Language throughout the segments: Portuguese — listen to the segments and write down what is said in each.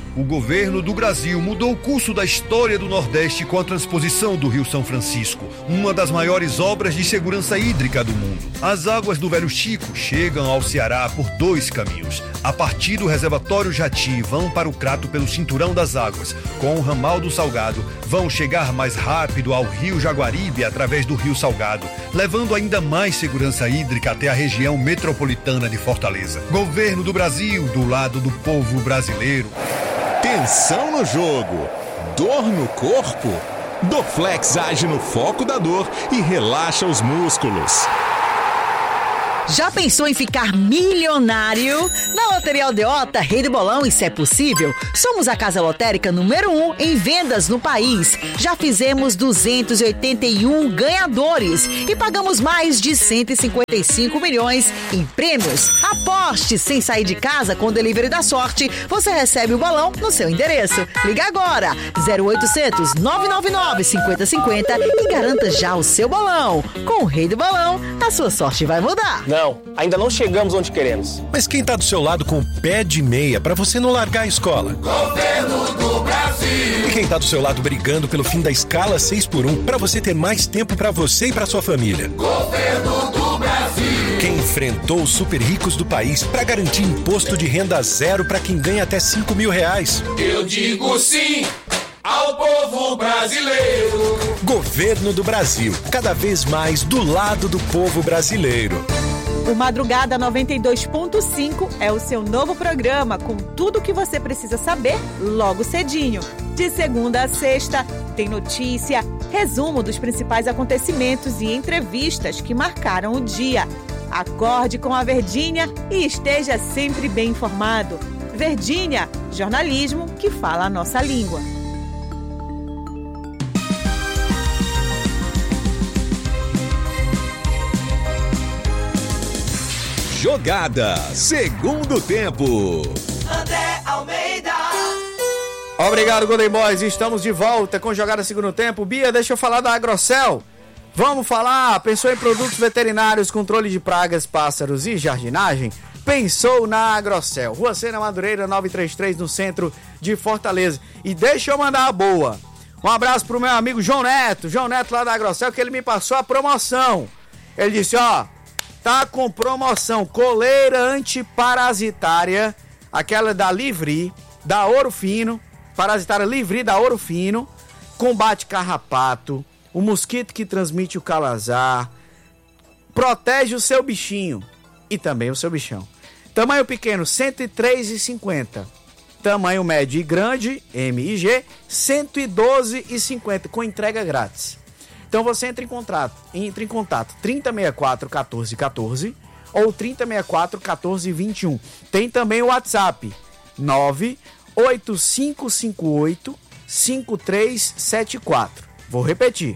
O governo do Brasil mudou o curso da história do Nordeste com a transposição do Rio São Francisco, uma das maiores obras de segurança hídrica do mundo. As águas do Velho Chico chegam ao Ceará por 2 caminhos. A partir do reservatório Jati, vão para o Crato pelo Cinturão das Águas. Com o ramal do Salgado, vão chegar mais rápido ao Rio Jaguaribe através do Rio Salgado, levando ainda mais segurança hídrica até a região metropolitana de Fortaleza. Governo do Brasil, do lado do povo brasileiro. Tensão no jogo, dor no corpo? Dorflex age no foco da dor e relaxa os músculos. Já pensou em ficar milionário? Na Loteria Aldeota, Rei do Bolão e Se é Possível, somos a casa lotérica número 1 em vendas no país. Já fizemos 281 ganhadores e pagamos mais de 155 milhões em prêmios. Aposte sem sair de casa com o Delivery da Sorte. Você recebe o bolão no seu endereço. Liga agora, 0800 999 5050 e garanta já o seu bolão. Com o Rei do Bolão, a sua sorte vai mudar. Não, ainda não chegamos onde queremos. Mas quem tá do seu lado com o pé de meia pra você não largar a escola? Governo do Brasil. E quem tá do seu lado brigando pelo fim da escala 6x1 pra você ter mais tempo pra você e pra sua família? Governo do Brasil. Quem enfrentou os super ricos do país pra garantir imposto de renda zero pra quem ganha até R$5.000? Eu digo sim ao povo brasileiro. Governo do Brasil, cada vez mais do lado do povo brasileiro. O Madrugada 92.5 é o seu novo programa com tudo o que você precisa saber logo cedinho. De segunda a sexta, tem notícia, resumo dos principais acontecimentos e entrevistas que marcaram o dia. Acorde com a Verdinha e esteja sempre bem informado. Verdinha, jornalismo que fala a nossa língua. Jogada, segundo tempo. André Almeida. Obrigado, Golden Boys. Estamos de volta com Jogada Segundo Tempo. Bia, deixa eu falar da Agrocel. Vamos falar? Pensou em produtos veterinários, controle de pragas, pássaros e jardinagem? Pensou na Agrocel. Rua Sena Madureira, 933, no centro de Fortaleza. E deixa eu mandar a boa. Um abraço pro meu amigo João Neto lá da Agrocel, que ele me passou a promoção. Ele disse, ó... Tá com promoção, coleira antiparasitária, aquela da Livri, da Ouro Fino, parasitária Livri da Ouro Fino, combate carrapato, o mosquito que transmite o calazar, protege o seu bichinho e também o seu bichão. Tamanho pequeno, R$ 103,50. Tamanho médio e grande, M e G, R$ 112,50, com entrega grátis. Então você entra em contato 3064-1414 ou 3064-1421. Tem também o WhatsApp 98558-5374. Vou repetir,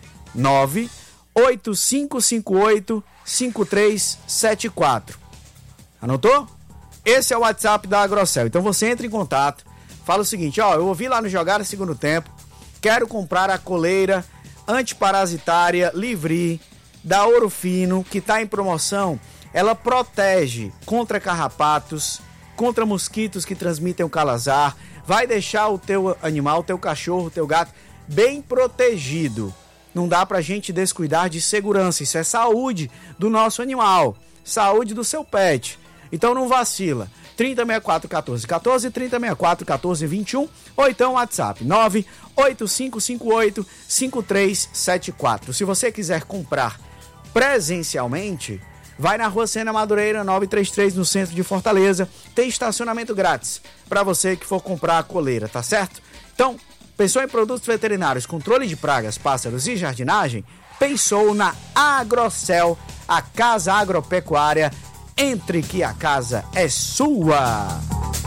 98558-5374. Anotou? Esse é o WhatsApp da Agrocel. Então você entra em contato, fala o seguinte, ó, eu ouvi lá no Jogada Segundo Tempo, quero comprar a coleira antiparasitária Livri da Ouro Fino, que está em promoção. Ela protege contra carrapatos, contra mosquitos que transmitem o calazar, vai deixar o teu animal, o teu cachorro, o teu gato bem protegido. Não dá pra gente descuidar de segurança, isso é saúde do nosso animal, saúde do seu pet. Então não vacila. 3064-1414, 3064-1421 ou então WhatsApp 98558-5374. Se você quiser comprar presencialmente, vai na Rua Sena Madureira 933 no centro de Fortaleza. Tem estacionamento grátis para você que for comprar a coleira, tá certo? Então, pensou em produtos veterinários, controle de pragas, pássaros e jardinagem? Pensou na Agrocel, a casa agropecuária. Entre que a casa é sua.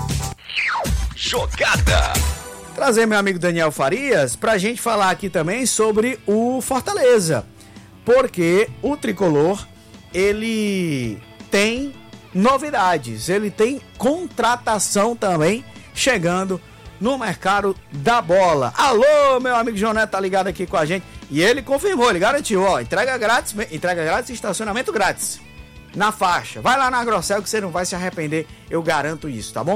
Jogada. Trazer meu amigo Daniel Farias pra gente falar aqui também sobre o Fortaleza. Porque o Tricolor, ele tem novidades, ele tem contratação também chegando no mercado da bola. Alô, meu amigo João Neto tá ligado aqui com a gente. E ele confirmou, ele garantiu, ó, entrega grátis e estacionamento grátis. Na faixa. Vai lá na Agrocel que você não vai se arrepender, eu garanto isso, tá bom?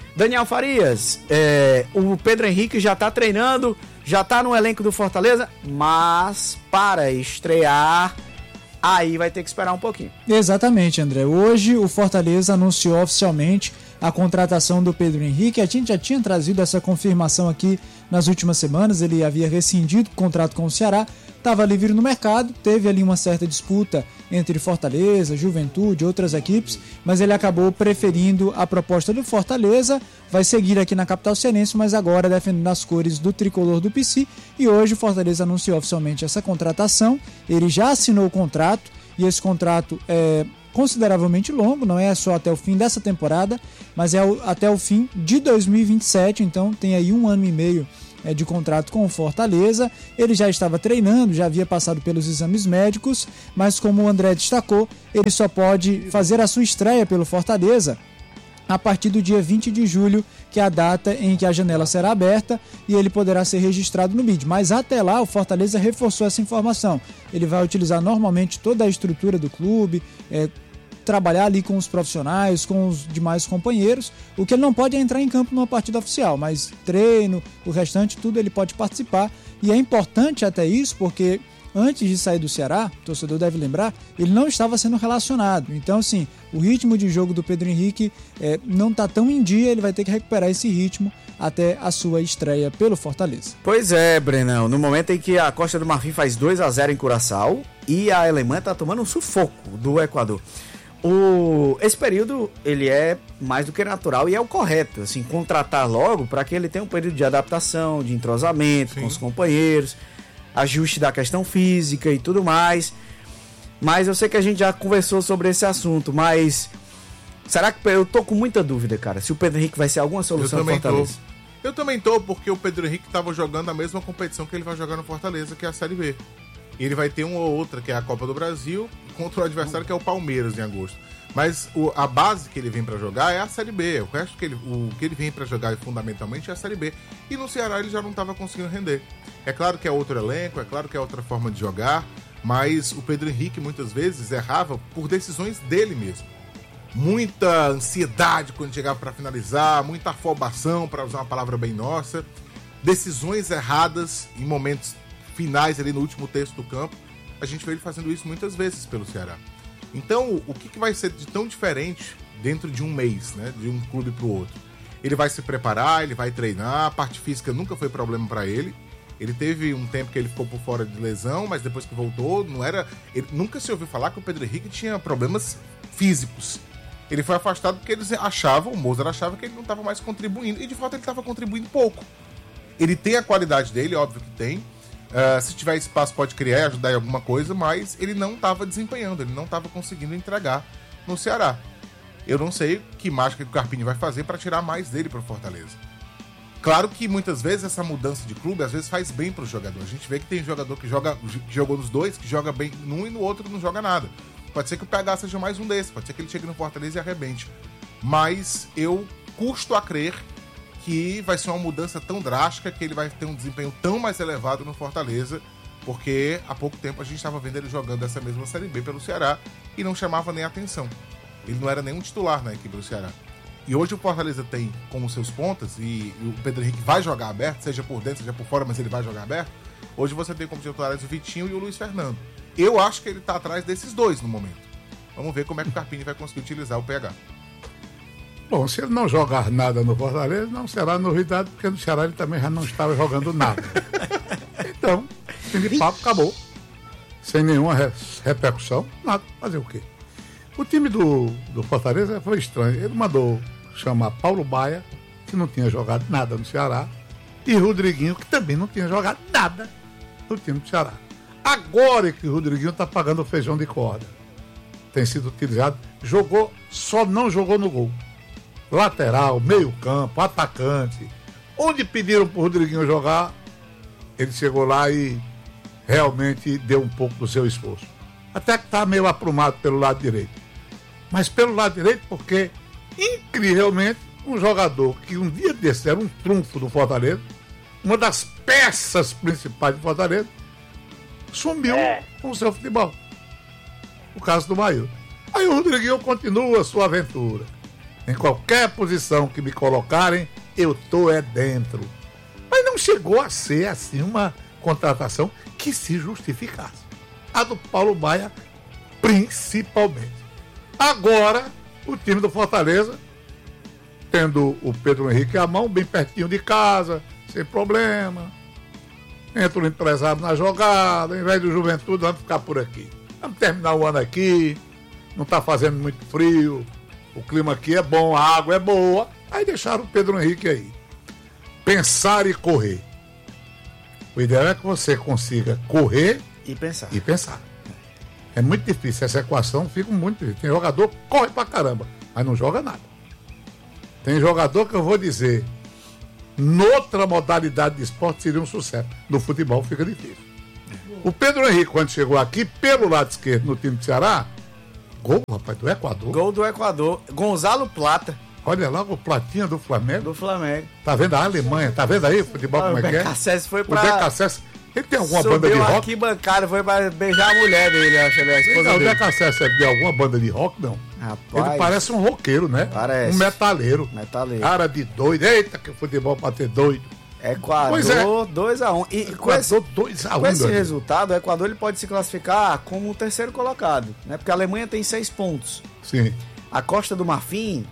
Daniel Farias, o Pedro Henrique já tá treinando, já tá no elenco do Fortaleza, mas para estrear, aí vai ter que esperar um pouquinho. Exatamente, André. Hoje o Fortaleza anunciou oficialmente a contratação do Pedro Henrique. A gente já tinha trazido essa confirmação aqui nas últimas semanas. Ele havia rescindido o contrato com o Ceará, estava livre no mercado, teve ali uma certa disputa entre Fortaleza, Juventude, outras equipes, mas ele acabou preferindo a proposta do Fortaleza, vai seguir aqui na capital cearense, mas agora defendendo as cores do tricolor do PC, e hoje o Fortaleza anunciou oficialmente essa contratação. Ele já assinou o contrato, e esse contrato é consideravelmente longo, não é só até o fim dessa temporada, mas é até o fim de 2027, então tem aí 1 ano e meio de contrato com o Fortaleza. Ele já estava treinando, já havia passado pelos exames médicos, mas como o André destacou, ele só pode fazer a sua estreia pelo Fortaleza a partir do dia 20 de julho, que é a data em que a janela será aberta e ele poderá ser registrado no BID. Mas até lá o Fortaleza reforçou essa informação. Ele vai utilizar normalmente toda a estrutura do clube, trabalhar ali com os profissionais, com os demais companheiros. O que ele não pode é entrar em campo numa partida oficial, mas treino, o restante, tudo ele pode participar. E é importante até isso, porque antes de sair do Ceará, o torcedor deve lembrar, ele não estava sendo relacionado. Então, assim, o ritmo de jogo do Pedro Henrique não está tão em dia, ele vai ter que recuperar esse ritmo até a sua estreia pelo Fortaleza. Pois é, Brenão, no momento em que a Costa do Marfim faz 2-0 em Curaçao e a Alemanha está tomando um sufoco do Equador. Esse período ele é mais do que natural e é o correto, assim, contratar logo para que ele tenha um período de adaptação, de entrosamento com os companheiros, ajuste da questão física e tudo mais. Mas eu sei que a gente já conversou sobre esse assunto, mas será que eu tô com muita dúvida, cara, se o Pedro Henrique vai ser alguma solução no Fortaleza? Eu também tô, porque o Pedro Henrique estava jogando a mesma competição que ele vai jogar no Fortaleza, que é a Série B. E ele vai ter uma ou outra, que é a Copa do Brasil, contra o adversário, que é o Palmeiras, em agosto. Mas a base que ele vem pra jogar é a Série B. O resto que ele vem pra jogar fundamentalmente é a Série B. E no Ceará ele já não estava conseguindo render. É claro que é outro elenco, é claro que é outra forma de jogar, mas o Pedro Henrique muitas vezes errava por decisões dele mesmo. Muita ansiedade quando chegava pra finalizar, muita afobação, pra usar uma palavra bem nossa. Decisões erradas em momentos finais ali no último terço do campo. A gente vê ele fazendo isso muitas vezes pelo Ceará. Então, o que vai ser de tão diferente dentro de um mês, né, de um clube pro outro? Ele vai se preparar, ele vai treinar, a parte física nunca foi problema para ele. Ele teve um tempo que ele ficou por fora de lesão, mas depois que voltou, nunca se ouviu falar que o Pedro Henrique tinha problemas físicos. Ele foi afastado porque eles achavam, o Mozart achava que ele não estava mais contribuindo, e de fato ele estava contribuindo pouco. Ele tem a qualidade dele, óbvio que tem. Se tiver espaço pode criar e ajudar em alguma coisa, mas ele não estava desempenhando, ele não estava conseguindo entregar no Ceará. Eu não sei que mágica que o Carpini vai fazer para tirar mais dele para o Fortaleza. Claro que muitas vezes essa mudança de clube às vezes faz bem para o jogador. A gente vê que tem jogador que jogou nos dois, que joga bem num e no outro não joga nada. Pode ser que o PH seja mais um desses, pode ser que ele chegue no Fortaleza e arrebente. Mas eu custo a crer que vai ser uma mudança tão drástica que ele vai ter um desempenho tão mais elevado no Fortaleza, porque há pouco tempo a gente estava vendo ele jogando essa mesma Série B pelo Ceará e não chamava nem atenção. Ele não era nenhum titular na equipe do Ceará. E hoje o Fortaleza tem como seus pontas, e o Pedro Henrique vai jogar aberto, seja por dentro, seja por fora, mas ele vai jogar aberto. Hoje você tem como titulares o Vitinho e o Luiz Fernando. Eu acho que ele está atrás desses dois no momento. Vamos ver como é que o Carpini vai conseguir utilizar o PH. Bom, se ele não jogar nada no Fortaleza, não será novidade, porque no Ceará ele também já não estava jogando nada. Então, fim de papo, acabou. Sem nenhuma repercussão, nada. Fazer o quê? O time do Fortaleza foi estranho. Ele mandou chamar Paulo Baia, que não tinha jogado nada no Ceará, e Rodriguinho, que também não tinha jogado nada no time do Ceará. Agora é que o Rodriguinho está pagando o feijão de corda. Tem sido utilizado, só não jogou no gol. Lateral, meio campo, atacante. Onde pediram pro Rodriguinho jogar, ele chegou lá e realmente deu um pouco do seu esforço. Até que tá meio aprumado pelo lado direito. Mas pelo lado direito porque, incrivelmente, um jogador que um dia desse era um trunfo do Fortaleza, uma das peças principais do Fortaleza, sumiu com o seu futebol. O caso do Maílson. Aí o Rodriguinho continua a sua aventura. Em qualquer posição que me colocarem, eu tô dentro. Mas não chegou a ser assim uma contratação que se justificasse. A do Paulo Maia, principalmente. Agora, o time do Fortaleza, tendo o Pedro Henrique à mão, bem pertinho de casa, sem problema. Entra o empresário na jogada, ao invés do Juventude, vamos ficar por aqui. Vamos terminar o ano aqui, não está fazendo muito frio, o clima aqui é bom, a água é boa. Aí deixaram o Pedro Henrique aí. Pensar e correr. O ideal é que você consiga correr e pensar. É muito difícil, essa equação fica muito difícil. Tem jogador que corre pra caramba, mas não joga nada. Tem jogador que eu vou dizer, noutra modalidade de esporte seria um sucesso. No futebol fica difícil. O Pedro Henrique, quando chegou aqui, pelo lado esquerdo no time do Ceará, gol, rapaz, do Equador. Gol do Equador. Gonzalo Plata. Olha lá o Platinha do Flamengo. Do Flamengo. Tá vendo a Alemanha? Tá vendo aí o futebol como é que é? O BKSS foi pra... O BKSS, ele tem alguma banda de rock? Aqui bancada, foi pra beijar a mulher dele, acho, a esposa dele. O BKSS é de alguma banda de rock, não? Rapaz, ele parece um roqueiro, né? Parece. Um metaleiro. Cara de doido. Eita, que futebol pra ter doido. Equador 2-1. E com esse resultado, o Equador ele pode se classificar como o terceiro colocado, né? Porque a Alemanha tem 6 pontos. Sim. A Costa do Marfim...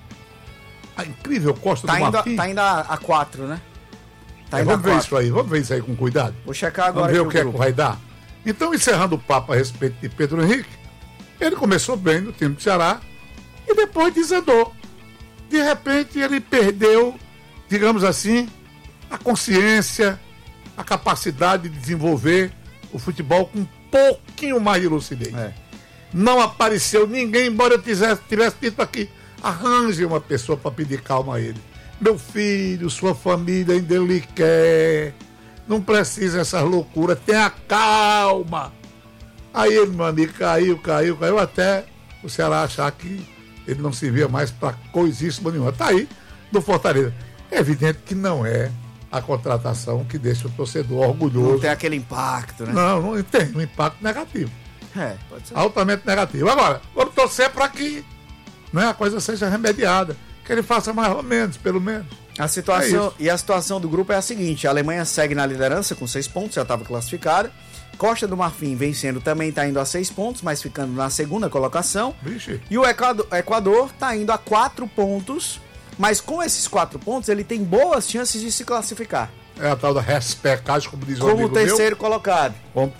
A incrível Costa do Marfim. Tá indo a 4, né? Vamos ver isso aí com cuidado. Vou checar agora. Vamos ver o que vai dar. Então, encerrando o papo a respeito de Pedro Henrique, ele começou bem no time do Ceará e depois desandou. De repente, ele perdeu, digamos assim, a consciência, a capacidade de desenvolver o futebol com um pouquinho mais de lucidez. Não apareceu ninguém, embora eu tivesse dito aqui, arranje uma pessoa para pedir calma a ele. Meu filho, sua família ainda lhe quer. Não precisa dessas loucuras, tenha calma. Aí ele, meu amigo, caiu, até o Ceará achar que ele não servia mais para coisíssima nenhuma. Tá aí, do Fortaleza. É evidente que não é a contratação que deixa o torcedor orgulhoso. Não tem aquele impacto, né? Não tem um impacto negativo. Pode ser. Altamente negativo. Agora, vamos torcer para que, né, a coisa seja remediada. Que ele faça mais ou menos, pelo menos. A situação do grupo é a seguinte: a Alemanha segue na liderança com 6 pontos, já estava classificada. Costa do Marfim vencendo também está indo a 6 pontos, mas ficando na segunda colocação. Vixe. E o Equador está indo a 4 pontos, mas com esses 4 pontos ele tem boas chances de se classificar. É a tal da respecagem, como diz o amigo meu. Como terceiro colocado.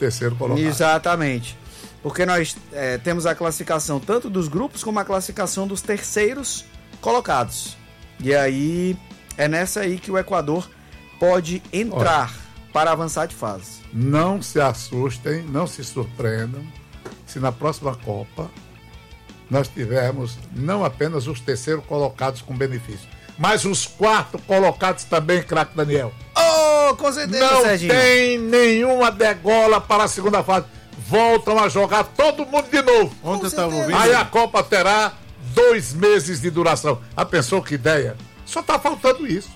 Exatamente. Porque nós temos a classificação tanto dos grupos como a classificação dos terceiros colocados. E aí é nessa aí que o Equador pode entrar para avançar de fase. Não se assustem, não se surpreendam se na próxima Copa nós tivermos não apenas os terceiros colocados com benefício, mas os 4 colocados também, craque Daniel. Com certeza, não Serginho. Tem nenhuma degola para a segunda fase. Voltam a jogar todo mundo de novo. Ontem eu estava ouvindo. Aí a Copa terá 2 meses de duração. A pessoa que ideia? Só tá faltando isso.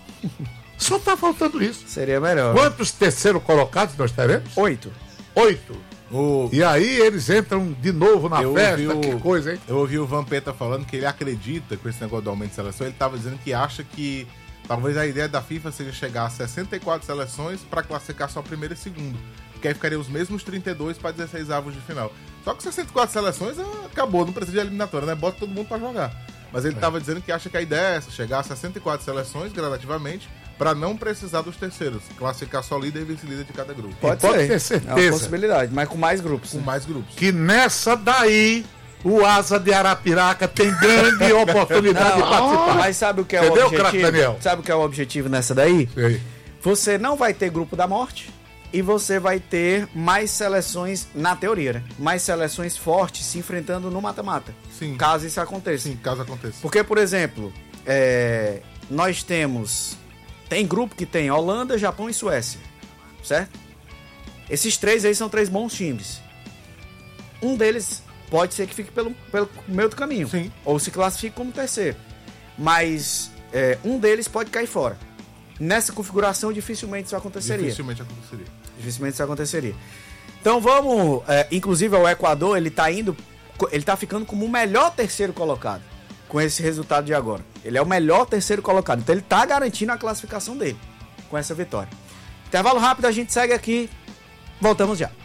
Seria melhor. Quantos terceiros colocados nós teremos? 8. E aí eles entram de novo na festa, que coisa, hein? Eu ouvi o Vampeta falando que ele acredita com esse negócio do aumento de seleção. Ele estava dizendo que acha que talvez a ideia da FIFA seja chegar a 64 seleções para classificar só primeiro e segundo. Porque aí ficaria os mesmos 32 para 16 avos de final. Só que 64 seleções acabou, não precisa de eliminatória, né? Bota todo mundo para jogar. Mas ele estava dizendo que acha que a ideia é essa, chegar a 64 seleções gradativamente, para não precisar dos terceiros, classificar só líder e vice-líder de cada grupo. Pode ter certeza. É uma possibilidade, mas com mais grupos. Que nessa daí o Asa de Arapiraca tem grande oportunidade de participar. Mas sabe o que é o objetivo? Daniel? Sabe o que é o objetivo nessa daí? Sei. Você não vai ter grupo da morte e você vai ter mais seleções, na teoria, né? Mais seleções fortes se enfrentando no mata-mata. Sim. Caso isso aconteça. Sim, caso aconteça. Porque, por exemplo, nós temos... Tem grupo que tem Holanda, Japão e Suécia, certo? Esses 3 aí são 3 bons times. Um deles pode ser que fique pelo meio do caminho. Sim. Ou se classifique como terceiro. Mas um deles pode cair fora. Nessa configuração, dificilmente isso aconteceria. Dificilmente isso aconteceria. Então vamos... inclusive o Equador, ele tá ficando como o melhor terceiro colocado. com esse resultado de agora. Ele é o melhor terceiro colocado. Então ele tá garantindo a classificação dele com essa vitória. Intervalo rápido, a gente segue aqui. Voltamos já.